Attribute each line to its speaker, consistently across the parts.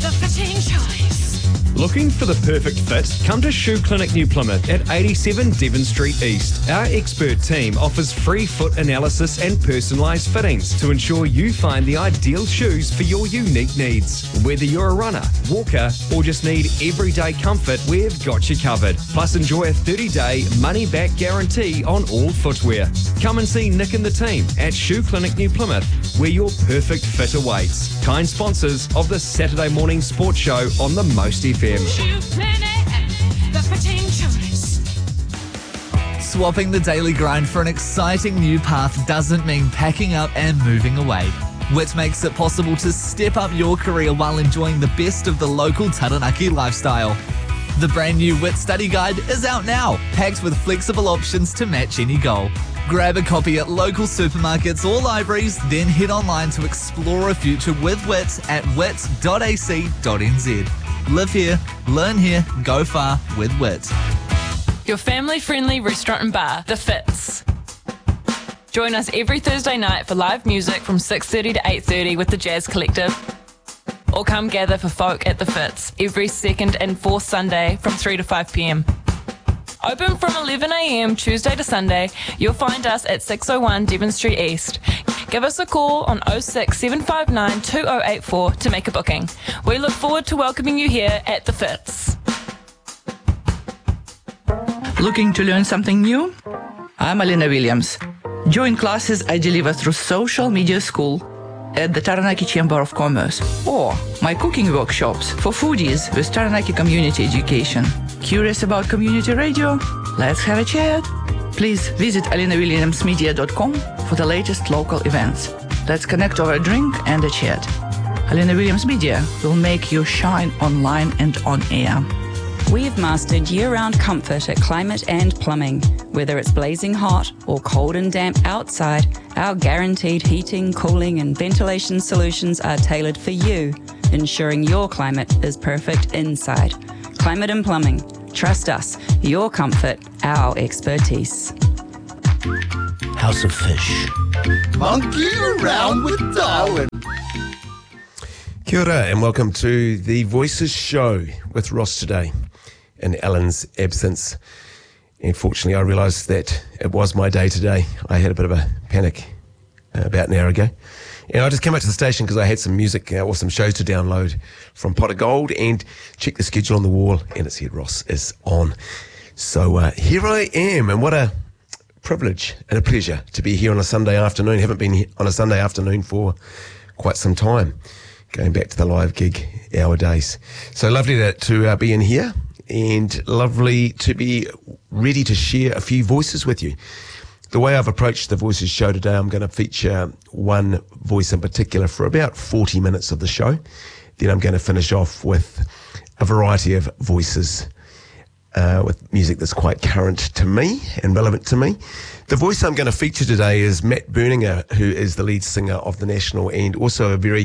Speaker 1: the fitting choice.
Speaker 2: Looking for the perfect fit? Come to Shoe Clinic New Plymouth at 87 Devon Street East. Our expert team offers free foot analysis and personalised fittings to ensure you find the ideal shoes for your unique needs. Whether you're a runner, walker, or just need everyday comfort, we've got you covered. Plus, enjoy a 30-day money-back guarantee on all footwear. Come and see Nick and the team at Shoe Clinic New Plymouth, where your perfect fit awaits. Kind sponsors of the Saturday morning sports show on the Most FM.
Speaker 1: Shoe Clinic, the fitting choice.
Speaker 3: Swapping the daily grind for an exciting new path doesn't mean packing up and moving away. WIT makes it possible to step up your career while enjoying the best of the local Taranaki lifestyle. The brand new WIT study guide is out now, packed with flexible options to match any goal. Grab a copy at local supermarkets or libraries, then head online to explore a future with WIT at wit.ac.nz. Live here, learn here, go far with WIT.
Speaker 4: Your family-friendly restaurant and bar, The Fits. Join us every Thursday night for live music from 6:30 to 8:30 with the Jazz Collective. Or come gather for folk at The Fits every second and fourth Sunday from 3 to 5 p.m. Open from 11 a.m. Tuesday to Sunday. You'll find us at 601 Devon Street East. Give us a call on 06 759 2084 to make a booking. We look forward to welcoming you here at The Fits.
Speaker 5: Looking to learn something new? I'm Alina Williams. Join classes I deliver through Social Media School at the Taranaki Chamber of Commerce, or my cooking workshops for foodies with Taranaki Community Education. Curious about community radio? Let's have a chat. Please visit alinawilliamsmedia.com for the latest local events. Let's connect over a drink and a chat. Alina Williams Media will make you shine online and on air.
Speaker 6: We've mastered year-round comfort at Climate and Plumbing. Whether it's blazing hot or cold and damp outside, our guaranteed heating, cooling and ventilation solutions are tailored for you, ensuring your climate is perfect inside. Climate and Plumbing. Trust us. Your comfort, our expertise.
Speaker 7: House of Fish.
Speaker 8: Monkey around with Darwin.
Speaker 7: Kia ora and welcome to the Voices Show with Ross today in Alan's absence. Unfortunately, I realised that it was my day today. I had a bit of a panic about an hour ago. And I just came up to the station because I had some music or some shows to download from Pot of Gold and check the schedule on the wall and it said Ross is on. So here I am, and what a privilege and a pleasure to be here on a Sunday afternoon. Haven't been here on a Sunday afternoon for quite some time, going back to the live gig hour days. So lovely to be in here and lovely to be ready to share a few voices with you. The way I've approached the Voices show today, I'm going to feature one voice in particular for about 40 minutes of the show. Then I'm going to finish off with a variety of voices with music that's quite current to me and relevant to me. The voice I'm going to feature today is Matt Berninger, who is the lead singer of The National and also a very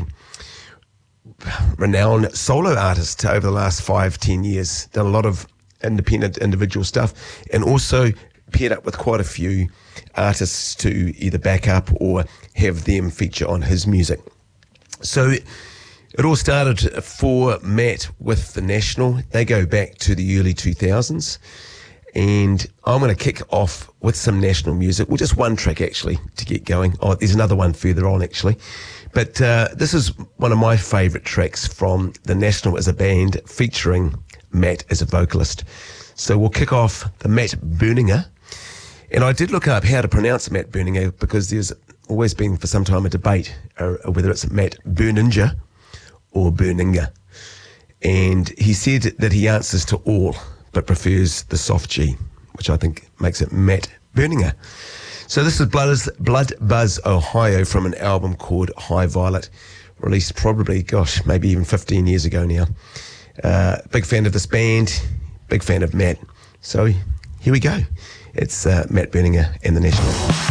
Speaker 7: renowned solo artist over the last 5-10 years. Done a lot of independent individual stuff and also paired up with quite a few artists to either back up or have them feature on his music. So it all started for Matt with The National. They go back to the early 2000s. And I'm going to kick off with some National music. Well, just one track actually to get going. Oh, there's another one further on actually. But this is one of my favourite tracks from The National as a band featuring Matt as a vocalist. So we'll kick off the Matt Berninger. And I did look up how to pronounce Matt Berninger because there's always been for some time a debate whether it's Matt Berninger or Berninger. And he said that he answers to all but prefers the soft G, which I think makes it Matt Berninger. So this is Blood Buzz Ohio from an album called High Violet, released probably, maybe even 15 years ago now. Big fan of this band, big fan of Matt. So here we go. It's Matt Berninger and The National.